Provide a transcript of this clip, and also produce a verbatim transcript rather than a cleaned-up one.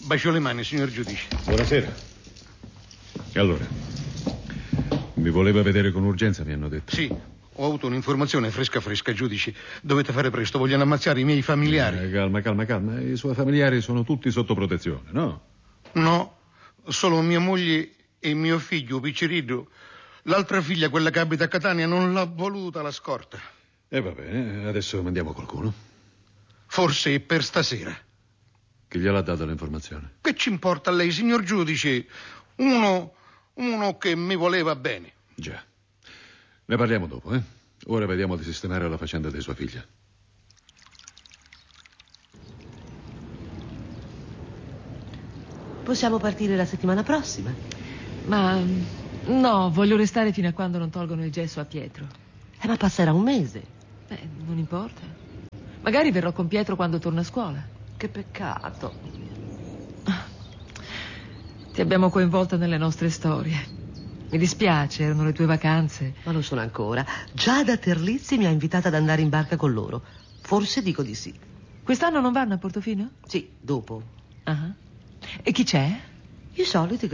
Bacio le mani, signor giudice. Buonasera. E allora? Mi voleva vedere con urgenza, mi hanno detto. Sì, ho avuto un'informazione fresca fresca, giudice. Dovete fare presto, vogliono ammazzare i miei familiari. Eh, calma, calma, calma. I suoi familiari sono tutti sotto protezione, no? No, solo mia moglie e mio figlio, Piccirillo. L'altra figlia, quella che abita a Catania, non l'ha voluta la scorta. E va bene, adesso mandiamo qualcuno. Forse per stasera. Chi gliel'ha data l'informazione? Che ci importa a lei, signor giudice? Uno, uno che mi voleva bene. Già. Ne parliamo dopo, eh? Ora vediamo di sistemare la faccenda di sua figlia. Possiamo partire la settimana prossima. Ma no, voglio restare fino a quando non tolgono il gesso a Pietro. Eh, ma passerà un mese. Beh, non importa. Magari verrò con Pietro quando torna a scuola. Che peccato. Ti abbiamo coinvolta nelle nostre storie. Mi dispiace, erano le tue vacanze. Ma lo sono ancora. Giada Terlizzi mi ha invitata ad andare in barca con loro. Forse dico di sì. Quest'anno non vanno a Portofino? Sì, dopo. Ah. E chi c'è? I soliti